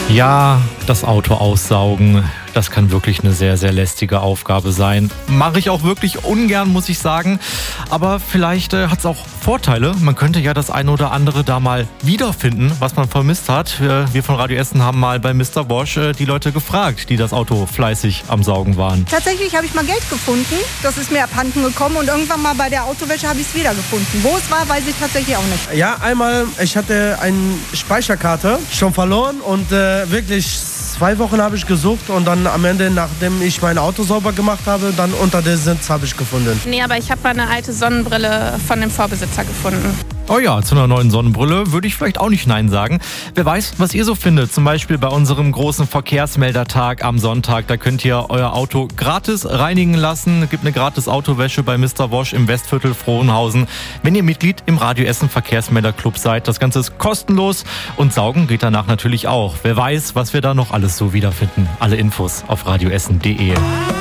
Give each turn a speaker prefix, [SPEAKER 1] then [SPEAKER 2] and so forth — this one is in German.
[SPEAKER 1] Ja, das Auto aussaugen, das kann wirklich eine sehr, sehr lästige Aufgabe sein. Mache ich auch wirklich ungern, muss ich sagen. Aber vielleicht hat es auch Vorteile. Man könnte ja das eine oder andere da mal wiederfinden, was man vermisst hat. Wir von Radio Essen haben mal bei Mr. Bosch die Leute gefragt, die das Auto fleißig am Saugen waren.
[SPEAKER 2] Tatsächlich habe ich mal Geld gefunden. Das ist mir abhanden gekommen und irgendwann mal bei der Autowäsche habe ich es wiedergefunden. Wo es war, weiß ich tatsächlich auch nicht.
[SPEAKER 3] Ja, einmal, ich hatte eine Speicherkarte schon verloren und wirklich 2 Wochen habe ich gesucht und dann am Ende, nachdem ich mein Auto sauber gemacht habe, dann unter der Sitz habe ich gefunden.
[SPEAKER 4] Nee, aber ich habe mal eine alte Sonnenbrille von dem Vorbesitzer gefunden.
[SPEAKER 1] Oh ja, zu einer neuen Sonnenbrille würde ich vielleicht auch nicht Nein sagen. Wer weiß, was ihr so findet. Zum Beispiel bei unserem großen Verkehrsmeldertag am Sonntag. Da könnt ihr euer Auto gratis reinigen lassen. Es gibt eine gratis Autowäsche bei Mr. Bosch im Westviertel Frohnhausen. Wenn ihr Mitglied im Radio Essen Verkehrsmelder-Club seid, das Ganze ist kostenlos und saugen geht danach natürlich auch. Wer weiß, was wir da noch alles so wiederfinden. Alle Infos auf radioessen.de.